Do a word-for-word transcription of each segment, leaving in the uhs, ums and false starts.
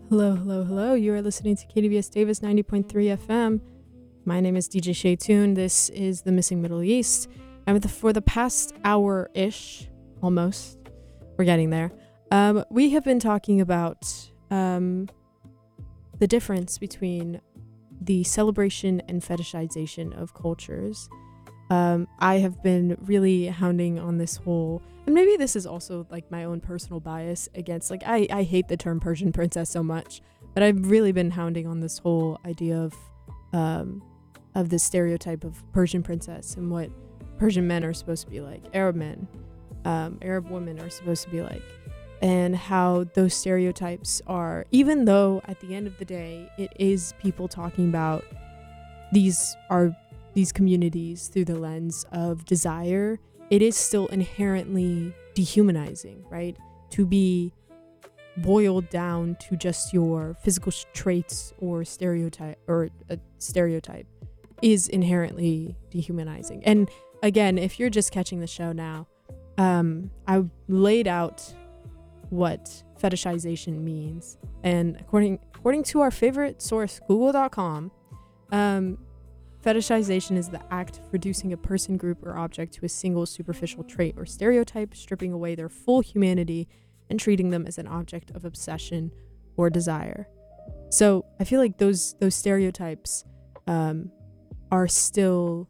Hello, hello, hello. You are listening to K D V S Davis ninety point three F M. My name is D J Shaytun. This is The Missing Middle East. And for the past hour-ish, almost, we're getting there, um, we have been talking about um, the difference between the celebration and fetishization of cultures. Um, I have been really hounding on this whole, and maybe this is also like my own personal bias against, like, I, I hate the term Persian princess so much, but I've really been hounding on this whole idea of, um, of the stereotype of Persian princess and what Persian men are supposed to be like, Arab men, um, Arab women are supposed to be like, and how those stereotypes are, even though at the end of the day, it is people talking about these are these communities through the lens of desire, it is still inherently dehumanizing, right? To be boiled down to just your physical sh- traits or stereotype or a stereotype is inherently dehumanizing. And again, if you're just catching the show now, um, I laid out what fetishization means, and according according to our favorite source, Google dot com, um, fetishization is the act of reducing a person, group, or object to a single superficial trait or stereotype, stripping away their full humanity and treating them as an object of obsession or desire. So I feel like those those stereotypes um, are still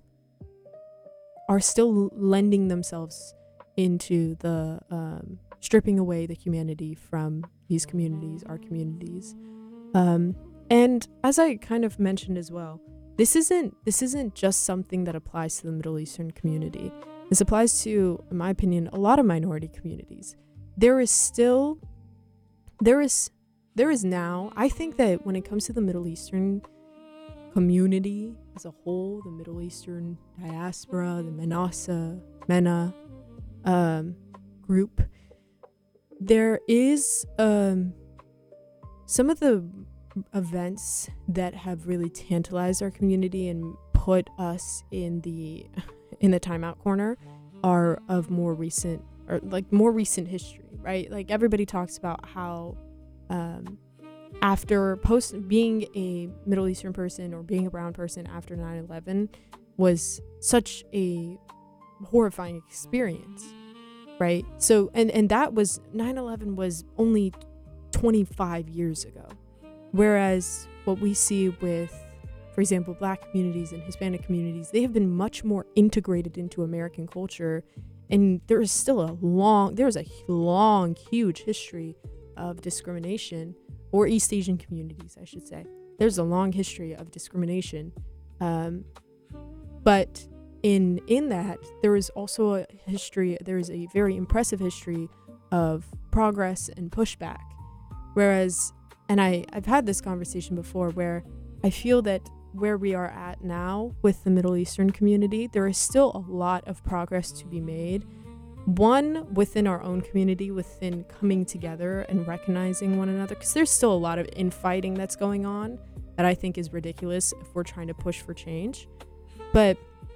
are still lending themselves into the um, stripping away the humanity from these communities, our communities. Um, and as I kind of mentioned as well, This isn't this isn't just something that applies to the Middle Eastern community. This applies to, in my opinion, a lot of minority communities. There is still, there is, there is now, I think that when it comes to the Middle Eastern community as a whole, the Middle Eastern diaspora, the Menasa, MENA um, group, there is um, some of the events that have really tantalized our community and put us in the in the timeout corner are of more recent or like more recent history, right? Like everybody talks about how um after post being a Middle Eastern person or being a brown person after nine eleven was such a horrifying experience, right? So and and that was nine eleven was only twenty-five years ago. Whereas what we see with, for example, Black communities and Hispanic communities, they have been much more integrated into American culture. And there is still a long, there's a long, huge history of discrimination, or East Asian communities, I should say. There's a long history of discrimination. Um, but in in that, there is also a history, there is a very impressive history of progress and pushback. Whereas And I, I've had this conversation before where I feel that where we are at now with the Middle Eastern community, there is still a lot of progress to be made. One, within our own community, within coming together and recognizing one another, because there's still a lot of infighting that's going on that I think is ridiculous if we're trying to push for change. But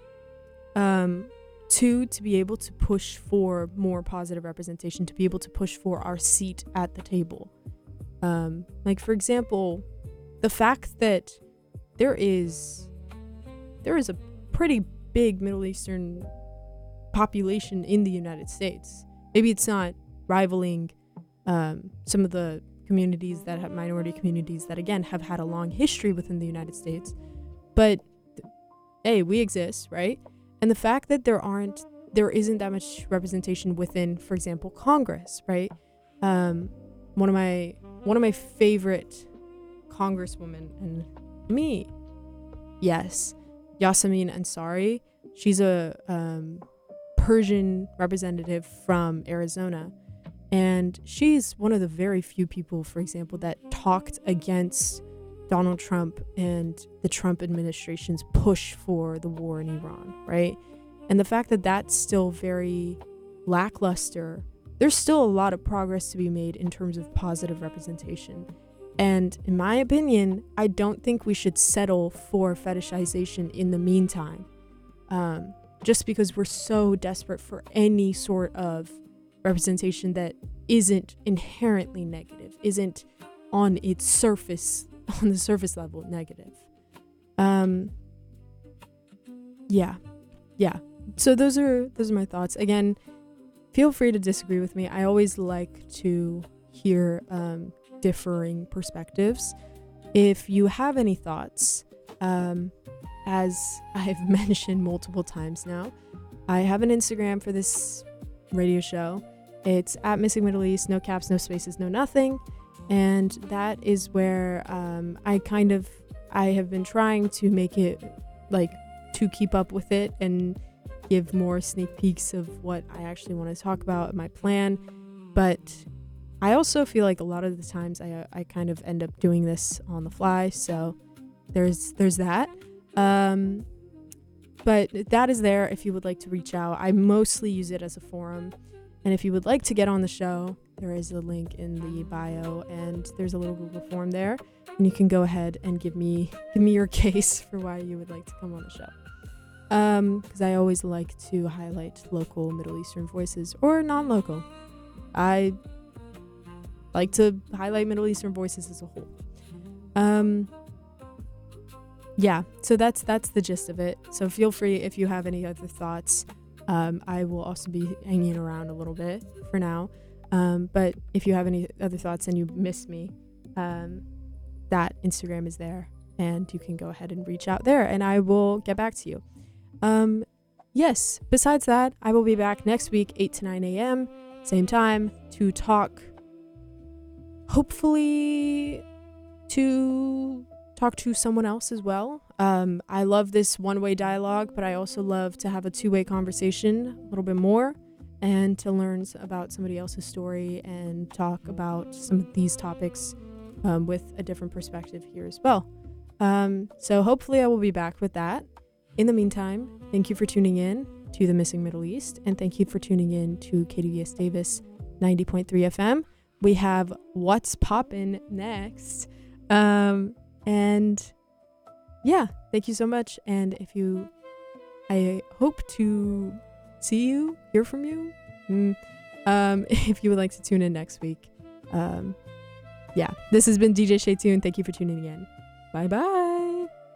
um, two, to be able to push for more positive representation, to be able to push for our seat at the table. Um, like, for example, the fact that there is there is a pretty big Middle Eastern population in the United States. Maybe it's not rivaling um, some of the communities that have minority communities that, again, have had a long history within the United States. But, hey, we exist, right? And the fact that there aren't, there isn't that much representation within, for example, Congress, right? Um, one of my One of my favorite congresswomen, and me, yes, Yasamin Ansari. She's a um, Persian representative from Arizona, and she's one of the very few people, for example, that talked against Donald Trump and the Trump administration's push for the war in Iran, right? And the fact that that's still very lackluster. There's still a lot of progress to be made in terms of positive representation. And in my opinion, I don't think we should settle for fetishization in the meantime. Um, just because we're so desperate for any sort of representation that isn't inherently negative, isn't on its surface, on the surface level, negative. Um, yeah, yeah. So those are those are my thoughts. Again, feel free to disagree with me. I always like to hear um, differing perspectives. If you have any thoughts, um, as I've mentioned multiple times now, I have an Instagram for this radio show. It's at Missing Middle East, no caps, no spaces, no nothing. And that is where um, I kind of, I have been trying to make it, like, to keep up with it and give more sneak peeks of what I actually want to talk about, my plan. But I also feel like a lot of the times I I kind of end up doing this on the fly. So there's there's that. Um, but that is there if you would like to reach out. I mostly use it as a forum. And if you would like to get on the show, there is a link in the bio and there's a little Google form there. And you can go ahead and give me give me your case for why you would like to come on the show. Um, because I always like to highlight local Middle Eastern voices or non-local. I like to highlight Middle Eastern voices as a whole. Um, yeah, so that's that's the gist of it. So feel free if you have any other thoughts. Um, I will also be hanging around a little bit for now. Um, but if you have any other thoughts and you miss me, um, that Instagram is there and you can go ahead and reach out there and I will get back to you. Um, yes, besides that, I will be back next week, eight to nine a.m., same time, to talk, hopefully to talk to someone else as well. Um, I love this one-way dialogue, but I also love to have a two-way conversation a little bit more and to learn about somebody else's story and talk about some of these topics um, with a different perspective here as well. Um, so hopefully I will be back with that. In the meantime, thank you for tuning in to the Missing Middle East, and thank you for tuning in to K D V S Davis ninety point three F M. We have What's Poppin' next. Um, and yeah, thank you so much. And if you, I hope to see you, hear from you. Mm. Um, if you would like to tune in next week. Um, yeah, this has been D J Shaytune. Thank you for tuning in. Bye bye.